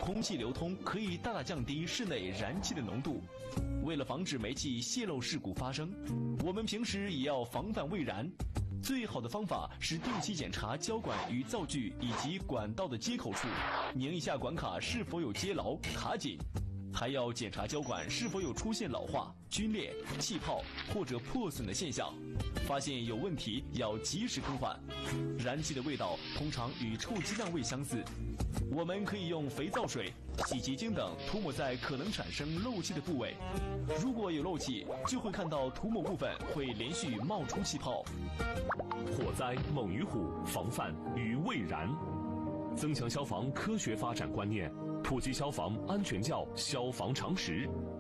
空气流通可以大大降低室内燃气的浓度。为了防止煤气泄漏事故发生，我们平时也要防范未燃。最好的方法是定期检查胶管与灶具以及管道的接口处，拧一下管卡是否有接牢、卡紧。还要检查胶管是否有出现老化、皲裂、气泡或者破损的现象，发现有问题要及时更换。燃气的味道通常与臭鸡蛋味相似，我们可以用肥皂水、洗洁精等涂抹在可能产生漏气的部位。如果有漏气，就会看到涂抹部分会连续冒出气泡。 火灾猛于虎，防范于未然。增强消防科学发展观念，普及消防安全教消防常识，